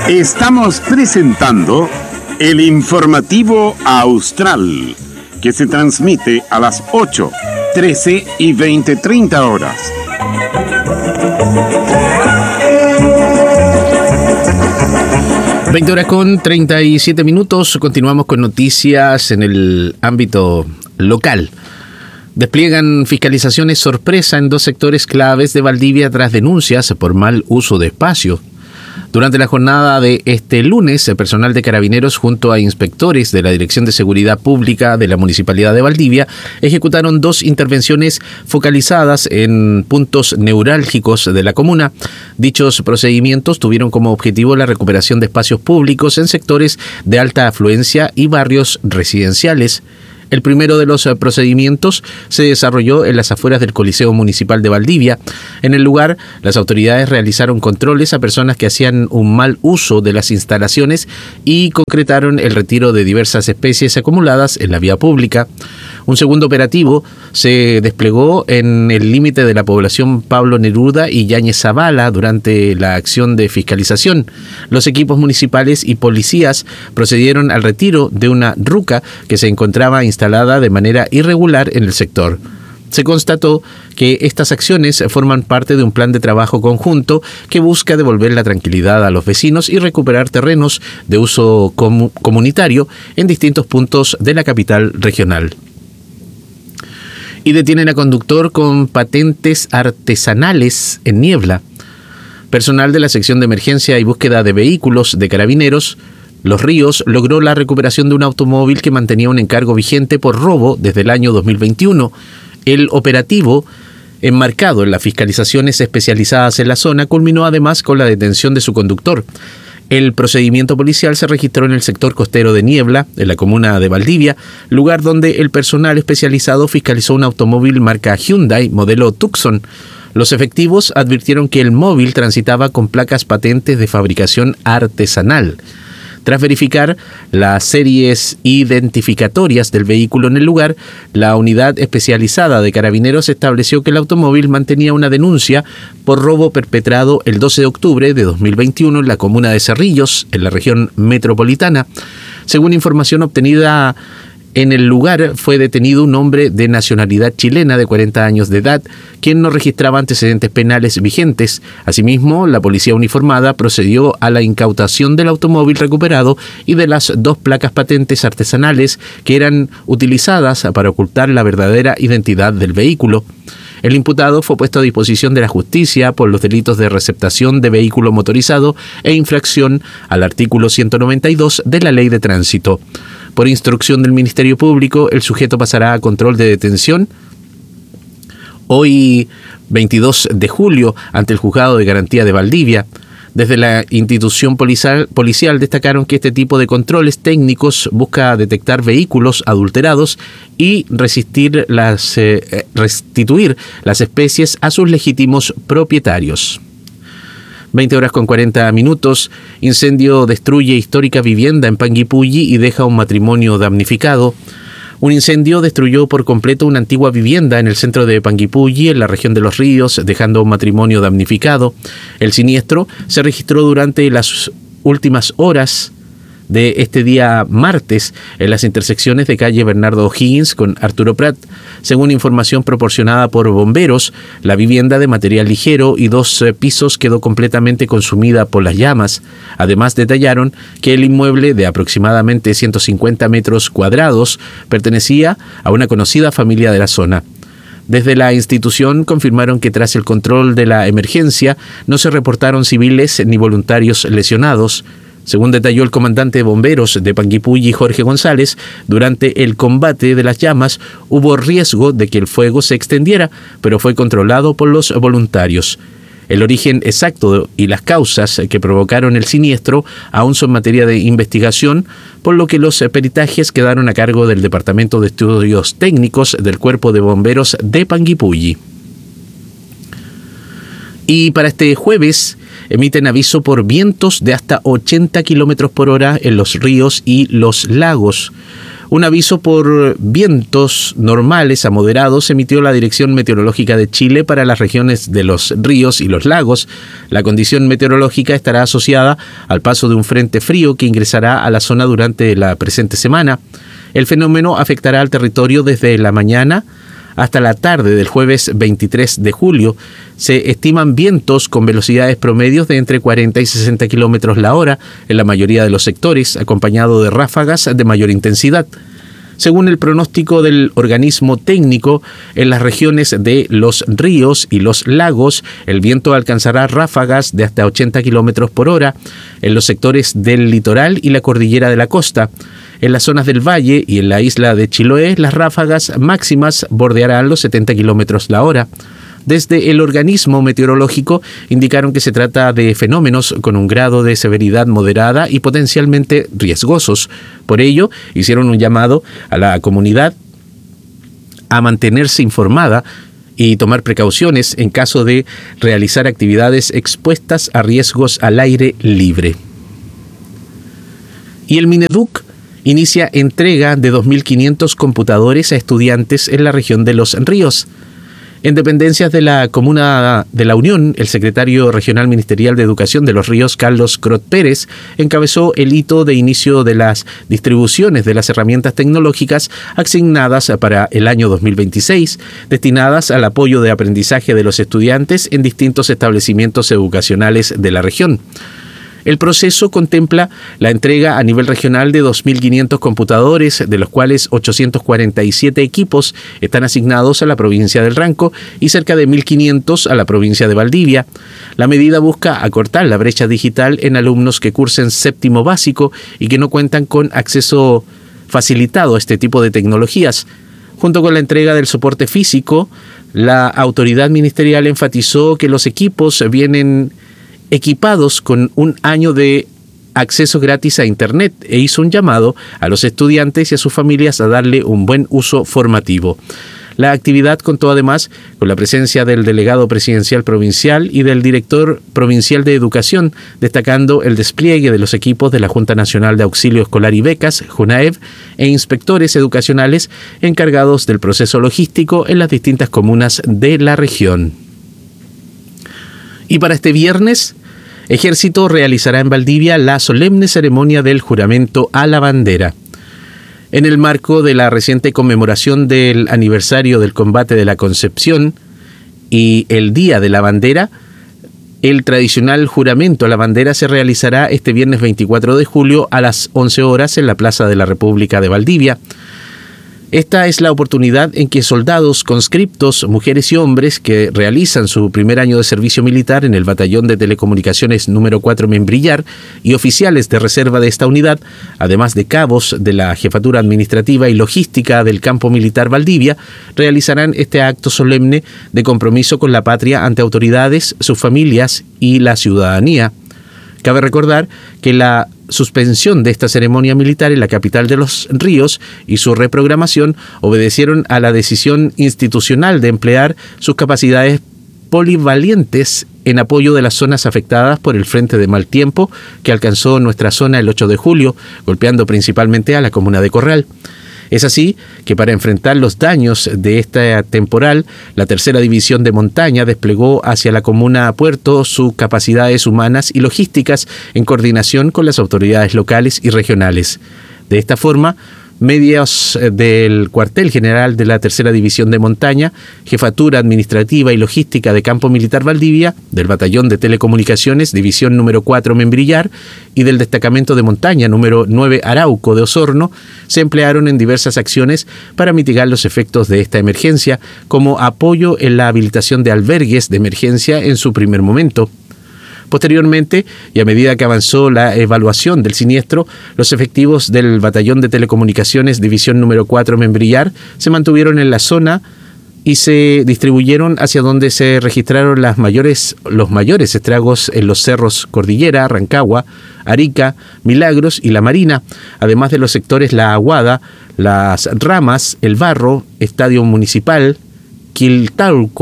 Estamos presentando el informativo Austral, que se transmite a las 8, 13 y 20:30 horas. (20:37). Continuamos con noticias en el ámbito local. Despliegan fiscalizaciones sorpresa en 2 sectores claves de Valdivia tras denuncias por mal uso de espacio. Durante la jornada de este lunes, el personal de Carabineros junto a inspectores de la Dirección de Seguridad Pública de la Municipalidad de Valdivia ejecutaron 2 intervenciones focalizadas en puntos neurálgicos de la comuna. Dichos procedimientos tuvieron como objetivo la recuperación de espacios públicos en sectores de alta afluencia y barrios residenciales. El primero de los procedimientos se desarrolló en las afueras del Coliseo Municipal de Valdivia. En el lugar, las autoridades realizaron controles a personas que hacían un mal uso de las instalaciones y concretaron el retiro de diversas especies acumuladas en la vía pública. Un segundo operativo se desplegó en el límite de la población Pablo Neruda y Yáñez Zavala durante la acción de fiscalización. Los equipos municipales y policías procedieron al retiro de una ruca que se encontraba instalada de manera irregular en el sector. Se constató que estas acciones forman parte de un plan de trabajo conjunto que busca devolver la tranquilidad a los vecinos y recuperar terrenos de uso comunitario en distintos puntos de la capital regional. Y detienen a conductor con patentes artesanales en Niebla. Personal de la sección de emergencia y búsqueda de vehículos de Carabineros Los Ríos logró la recuperación de un automóvil que mantenía un encargo vigente por robo desde el año 2021. El operativo, enmarcado en las fiscalizaciones especializadas en la zona, culminó además con la detención de su conductor. El procedimiento policial se registró en el sector costero de Niebla, en la comuna de Valdivia, lugar donde el personal especializado fiscalizó un automóvil marca Hyundai, modelo Tucson. Los efectivos advirtieron que el móvil transitaba con placas patentes de fabricación artesanal. Tras verificar las series identificatorias del vehículo en el lugar, la unidad especializada de Carabineros estableció que el automóvil mantenía una denuncia por robo perpetrado el 12 de octubre de 2021 en la comuna de Cerrillos, en la región metropolitana. Según información obtenida en el lugar, fue detenido un hombre de nacionalidad chilena de 40 años de edad, quien no registraba antecedentes penales vigentes. Asimismo, la policía uniformada procedió a la incautación del automóvil recuperado y de las 2 placas patentes artesanales que eran utilizadas para ocultar la verdadera identidad del vehículo. El imputado fue puesto a disposición de la justicia por los delitos de receptación de vehículo motorizado e infracción al artículo 192 de la Ley de Tránsito. Por instrucción del Ministerio Público, el sujeto pasará a control de detención hoy, 22 de julio, ante el Juzgado de Garantía de Valdivia. Desde la institución policial destacaron que este tipo de controles técnicos busca detectar vehículos adulterados y restituir las especies a sus legítimos propietarios. (20:40). Incendio destruye histórica vivienda en Panguipulli y deja un matrimonio damnificado. Un incendio destruyó por completo una antigua vivienda en el centro de Panguipulli, en la región de Los Ríos, dejando un matrimonio damnificado. El siniestro se registró durante las últimas horas de este día martes en las intersecciones de calle Bernardo O'Higgins con Arturo Prat. Según información proporcionada por bomberos, la vivienda de material ligero y 2 pisos quedó completamente consumida por las llamas. Además, detallaron que el inmueble, de aproximadamente 150 metros cuadrados, pertenecía a una conocida familia de la zona. Desde la institución confirmaron que tras el control de la emergencia no se reportaron civiles ni voluntarios lesionados. Según detalló el comandante de bomberos de Panguipulli, Jorge González, durante el combate de las llamas hubo riesgo de que el fuego se extendiera, pero fue controlado por los voluntarios. El origen exacto y las causas que provocaron el siniestro aún son materia de investigación, por lo que los peritajes quedaron a cargo del Departamento de Estudios Técnicos del Cuerpo de Bomberos de Panguipulli. Y para este jueves emiten aviso por vientos de hasta 80 km/h en los ríos y los lagos. Un aviso por vientos normales a moderados emitió la Dirección Meteorológica de Chile para las regiones de los ríos y los lagos. La condición meteorológica estará asociada al paso de un frente frío que ingresará a la zona durante la presente semana. El fenómeno afectará al territorio desde la mañana hasta la tarde del jueves 23 de julio. Se estiman vientos con velocidades promedios de entre 40 y 60 kilómetros la hora en la mayoría de los sectores, acompañado de ráfagas de mayor intensidad. Según el pronóstico del organismo técnico, en las regiones de los ríos y los lagos, el viento alcanzará ráfagas de hasta 80 kilómetros por hora en los sectores del litoral y la cordillera de la costa. En las zonas del valle y en la isla de Chiloé, las ráfagas máximas bordearán los 70 kilómetros la hora. Desde el organismo meteorológico indicaron que se trata de fenómenos con un grado de severidad moderada y potencialmente riesgosos. Por ello, hicieron un llamado a la comunidad a mantenerse informada y tomar precauciones en caso de realizar actividades expuestas a riesgos al aire libre. Y el Mineduc inicia entrega de 2.500 computadores a estudiantes en la región de Los Ríos. En dependencias de la Comuna de la Unión, el secretario regional ministerial de Educación de Los Ríos, Carlos Crot Pérez, encabezó el hito de inicio de las distribuciones de las herramientas tecnológicas asignadas para el año 2026, destinadas al apoyo de aprendizaje de los estudiantes en distintos establecimientos educacionales de la región. El proceso contempla la entrega a nivel regional de 2.500 computadores, de los cuales 847 equipos están asignados a la provincia del Ranco y cerca de 1.500 a la provincia de Valdivia. La medida busca acortar la brecha digital en alumnos que cursen séptimo básico y que no cuentan con acceso facilitado a este tipo de tecnologías. Junto con la entrega del soporte físico, la autoridad ministerial enfatizó que los equipos vienen equipados con un año de acceso gratis a Internet e hizo un llamado a los estudiantes y a sus familias a darle un buen uso formativo. La actividad contó además con la presencia del delegado presidencial provincial y del director provincial de Educación, destacando el despliegue de los equipos de la Junta Nacional de Auxilio Escolar y Becas, JUNAEB, e inspectores educacionales encargados del proceso logístico en las distintas comunas de la región. Y para este viernes, Ejército realizará en Valdivia la solemne ceremonia del juramento a la bandera. En el marco de la reciente conmemoración del aniversario del combate de la Concepción y el Día de la Bandera, el tradicional juramento a la bandera se realizará este viernes 24 de julio a las 11 horas en la Plaza de la República de Valdivia. Esta es la oportunidad en que soldados conscriptos, mujeres y hombres que realizan su primer año de servicio militar en el Batallón de Telecomunicaciones número 4 Membrillar y oficiales de reserva de esta unidad, además de cabos de la Jefatura Administrativa y Logística del Campo Militar Valdivia, realizarán este acto solemne de compromiso con la patria ante autoridades, sus familias y la ciudadanía. Cabe recordar que la suspensión de esta ceremonia militar en la capital de Los Ríos y su reprogramación obedecieron a la decisión institucional de emplear sus capacidades polivalentes en apoyo de las zonas afectadas por el frente de mal tiempo que alcanzó nuestra zona el 8 de julio, golpeando principalmente a la comuna de Corral. Es así que para enfrentar los daños de esta temporal, la Tercera División de Montaña desplegó hacia la comuna Puerto sus capacidades humanas y logísticas en coordinación con las autoridades locales y regionales. De esta forma, medios del cuartel general de la Tercera División de Montaña, Jefatura Administrativa y Logística de Campo Militar Valdivia, del Batallón de Telecomunicaciones, División número 4 Membrillar, y del Destacamento de Montaña número 9 Arauco de Osorno, se emplearon en diversas acciones para mitigar los efectos de esta emergencia, como apoyo en la habilitación de albergues de emergencia en su primer momento. Posteriormente, y a medida que avanzó la evaluación del siniestro, los efectivos del Batallón de Telecomunicaciones, División número 4 Membrillar, se mantuvieron en la zona y se distribuyeron hacia donde se registraron los mayores estragos en los cerros Cordillera, Rancagua, Arica, Milagros y La Marina, además de los sectores La Aguada, Las Ramas, El Barro, Estadio Municipal, Quiltalco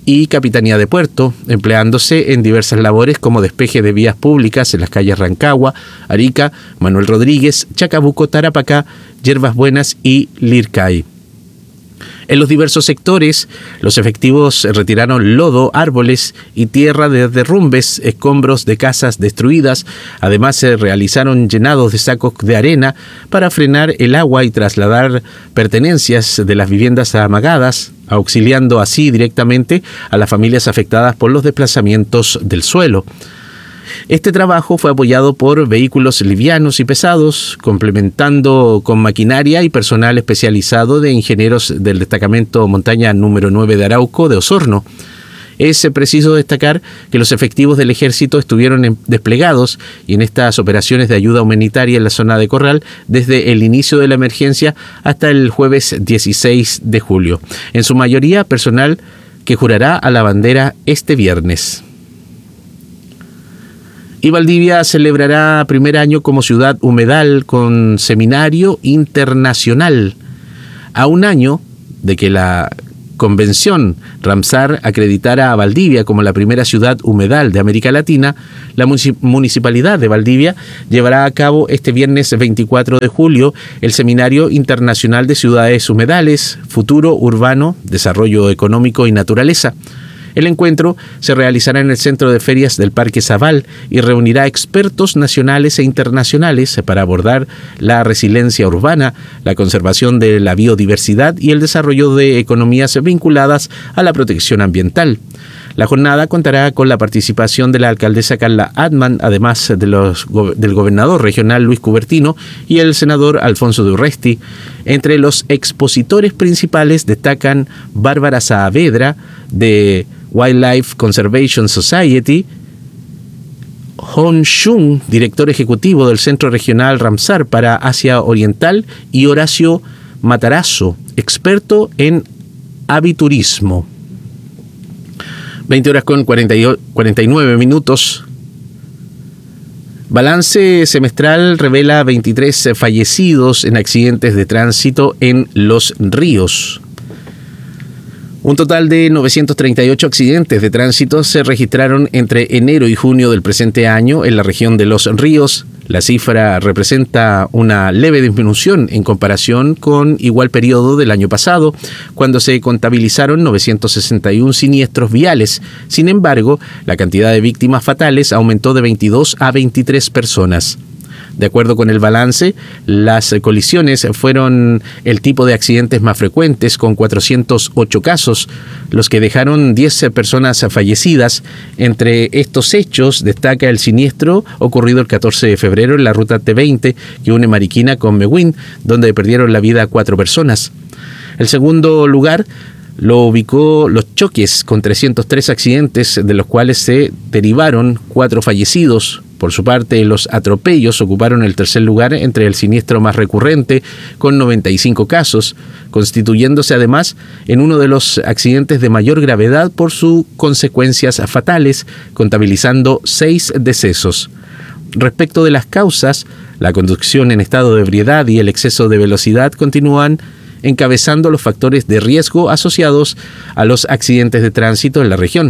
y Capitanía de Puerto, empleándose en diversas labores como despeje de vías públicas en las calles Rancagua, Arica, Manuel Rodríguez, Chacabuco, Tarapacá, Yerbas Buenas y Lircay. En los diversos sectores, los efectivos retiraron lodo, árboles y tierra de derrumbes, escombros de casas destruidas. Además, se realizaron llenados de sacos de arena para frenar el agua y trasladar pertenencias de las viviendas amagadas, auxiliando así directamente a las familias afectadas por los desplazamientos del suelo. Este trabajo fue apoyado por vehículos livianos y pesados, complementando con maquinaria y personal especializado de ingenieros del destacamento Montaña número 9 de Arauco de Osorno. Es preciso destacar que los efectivos del ejército estuvieron desplegados y en estas operaciones de ayuda humanitaria en la zona de Corral desde el inicio de la emergencia hasta el jueves 16 de julio. En su mayoría, personal que jurará a la bandera este viernes. Y Valdivia celebrará primer año como ciudad humedal con seminario internacional. A un año de que la convención Ramsar acreditara a Valdivia como la primera ciudad humedal de América Latina, la Municipalidad de Valdivia llevará a cabo este viernes 24 de julio el Seminario Internacional de Ciudades Humedales, Futuro Urbano, Desarrollo Económico y Naturaleza. El encuentro se realizará en el Centro de Ferias del Parque Zaval y reunirá expertos nacionales e internacionales para abordar la resiliencia urbana, la conservación de la biodiversidad y el desarrollo de economías vinculadas a la protección ambiental. La jornada contará con la participación de la alcaldesa Carla Atman, además de del gobernador regional Luis Cubertino y el senador Alfonso de Urresti. Entre los expositores principales destacan Bárbara Saavedra, de Wildlife Conservation Society, Hon Shun, director ejecutivo del Centro Regional Ramsar para Asia Oriental, y Horacio Matarazzo, experto en aviturismo. 20:49. Balance semestral revela 23 fallecidos en accidentes de tránsito en Los Ríos. Un total de 938 accidentes de tránsito se registraron entre enero y junio del presente año en la región de Los Ríos. La cifra representa una leve disminución en comparación con igual periodo del año pasado, cuando se contabilizaron 961 siniestros viales. Sin embargo, la cantidad de víctimas fatales aumentó de 22 a 23 personas. De acuerdo con el balance, las colisiones fueron el tipo de accidentes más frecuentes, con 408 casos, los que dejaron 10 personas fallecidas. Entre estos hechos destaca el siniestro ocurrido el 14 de febrero en la ruta T20, que une Mariquina con Mehuín, donde perdieron la vida 4 personas. El segundo lugar lo ubicó Los Choques, con 303 accidentes, de los cuales se derivaron 4 fallecidos. Por su parte, los atropellos ocuparon el tercer lugar entre el siniestro más recurrente, con 95 casos, constituyéndose además en uno de los accidentes de mayor gravedad por sus consecuencias fatales, contabilizando 6 decesos. Respecto de las causas, la conducción en estado de ebriedad y el exceso de velocidad continúan encabezando los factores de riesgo asociados a los accidentes de tránsito en la región.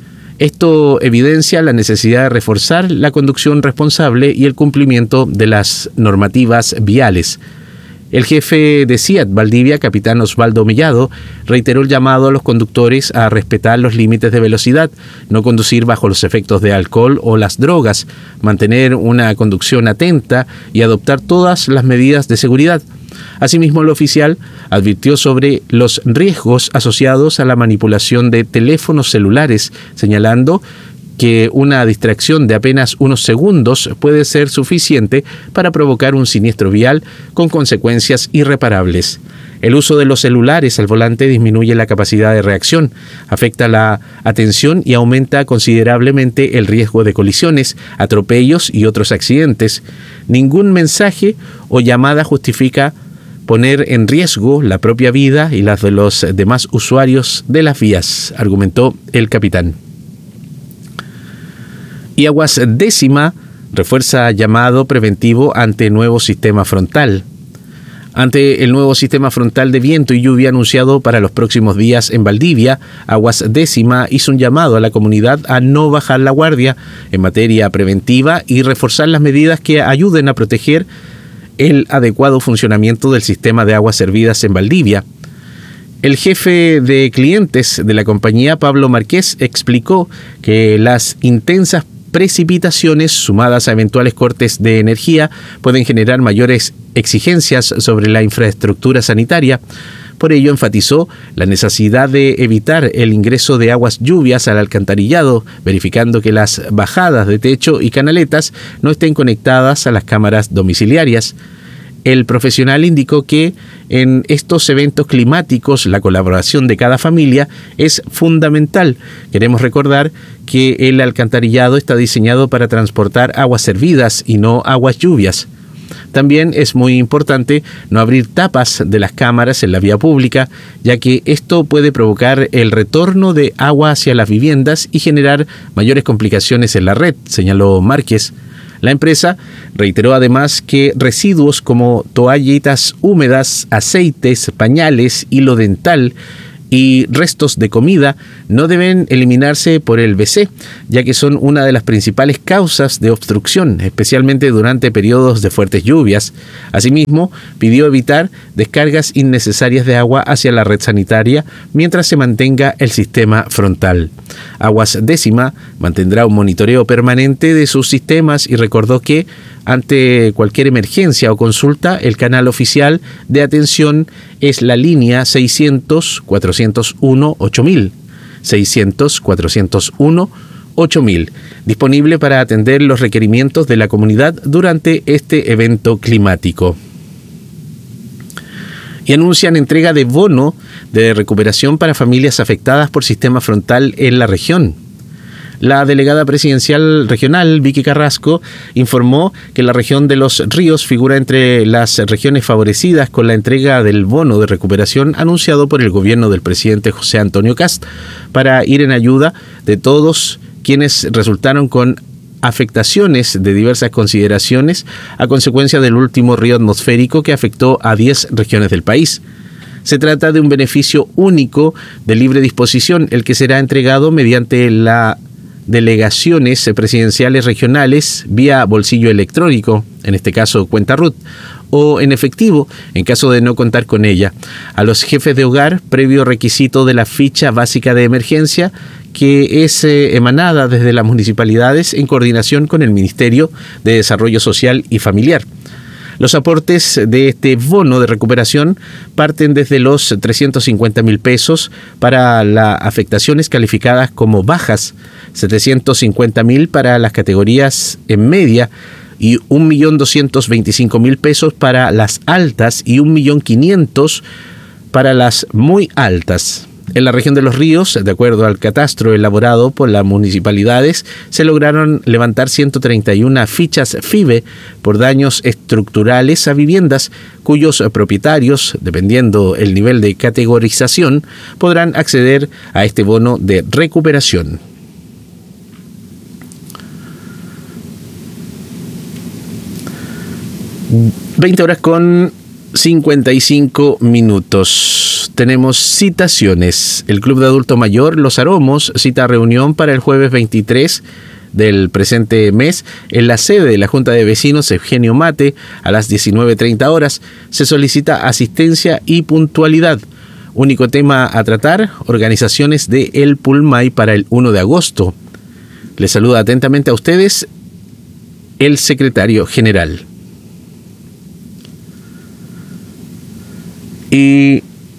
Esto evidencia la necesidad de reforzar la conducción responsable y el cumplimiento de las normativas viales. El jefe de CIAT Valdivia, capitán Osvaldo Mellado, reiteró el llamado a los conductores a respetar los límites de velocidad, no conducir bajo los efectos de alcohol o las drogas, mantener una conducción atenta y adoptar todas las medidas de seguridad. Asimismo, el oficial advirtió sobre los riesgos asociados a la manipulación de teléfonos celulares, señalando que una distracción de apenas unos segundos puede ser suficiente para provocar un siniestro vial con consecuencias irreparables. El uso de los celulares al volante disminuye la capacidad de reacción, afecta la atención y aumenta considerablemente el riesgo de colisiones, atropellos y otros accidentes. Ningún mensaje o llamada justifica poner en riesgo la propia vida y las de los demás usuarios de las vías, argumentó el capitán. Y Aguas Décima refuerza llamado preventivo ante nuevo sistema frontal. Ante el nuevo sistema frontal de viento y lluvia anunciado para los próximos días en Valdivia, Aguas Décima hizo un llamado a la comunidad a no bajar la guardia en materia preventiva y reforzar las medidas que ayuden a proteger el adecuado funcionamiento del sistema de aguas servidas en Valdivia. El jefe de clientes de la compañía, Pablo Márquez, explicó que las intensas precipitaciones sumadas a eventuales cortes de energía pueden generar mayores exigencias sobre la infraestructura sanitaria. Por ello, enfatizó la necesidad de evitar el ingreso de aguas lluvias al alcantarillado, verificando que las bajadas de techo y canaletas no estén conectadas a las cámaras domiciliarias. El profesional indicó que en estos eventos climáticos la colaboración de cada familia es fundamental. Queremos recordar que el alcantarillado está diseñado para transportar aguas servidas y no aguas lluvias. También es muy importante no abrir tapas de las cámaras en la vía pública, ya que esto puede provocar el retorno de agua hacia las viviendas y generar mayores complicaciones en la red, señaló Márquez. La empresa reiteró además que residuos como toallitas húmedas, aceites, pañales, hilo dental y restos de comida no deben eliminarse por el WC, ya que son una de las principales causas de obstrucción, especialmente durante periodos de fuertes lluvias. Asimismo, pidió evitar descargas innecesarias de agua hacia la red sanitaria mientras se mantenga el sistema frontal. Aguas Décima mantendrá un monitoreo permanente de sus sistemas y recordó que ante cualquier emergencia o consulta, el canal oficial de atención es la línea 600-401-8000. 600-401-8000, disponible para atender los requerimientos de la comunidad durante este evento climático. Y anuncian entrega de bono de recuperación para familias afectadas por sistema frontal en la región. La delegada presidencial regional, Vicky Carrasco, informó que la región de Los Ríos figura entre las regiones favorecidas con la entrega del bono de recuperación anunciado por el gobierno del presidente José Antonio Kast para ir en ayuda de todos quienes resultaron con afectaciones de diversas consideraciones a consecuencia del último río atmosférico que afectó a 10 regiones del país. Se trata de un beneficio único de libre disposición, el que será entregado mediante la delegaciones presidenciales regionales vía bolsillo electrónico, en este caso cuenta RUT, o en efectivo, en caso de no contar con ella, a los jefes de hogar, previo requisito de la ficha básica de emergencia, que es emanada desde las municipalidades en coordinación con el Ministerio de Desarrollo Social y Familiar. Los aportes de este bono de recuperación parten desde los 350.000 pesos para las afectaciones calificadas como bajas, 750.000 para las categorías en media y 1.225.000 pesos para las altas y 1.500.000 para las muy altas. En la región de Los Ríos, de acuerdo al catastro elaborado por las municipalidades, se lograron levantar 131 fichas FIBE por daños estructurales a viviendas cuyos propietarios, dependiendo el nivel de categorización, podrán acceder a este bono de recuperación. 20:55. Tenemos citaciones. El Club de Adulto Mayor Los Aromos cita reunión para el jueves 23 del presente mes en la sede de la Junta de Vecinos Eugenio Mate a las 19:30 horas. Se solicita asistencia y puntualidad. Único tema a tratar, organizaciones de El Pulmay para el 1 de agosto. Les saluda atentamente a ustedes el secretario general. Y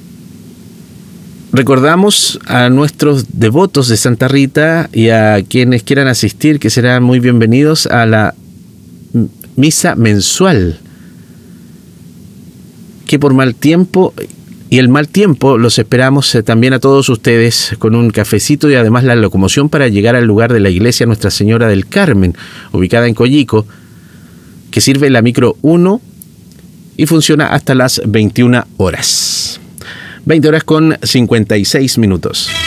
recordamos a nuestros devotos de Santa Rita y a quienes quieran asistir que serán muy bienvenidos a la misa mensual, que por mal tiempo y el mal tiempo los esperamos también a todos ustedes con un cafecito y además la locomoción para llegar al lugar de la iglesia Nuestra Señora del Carmen, ubicada en Coyico, que sirve la micro 1 y funciona hasta las 21 horas. 20:56.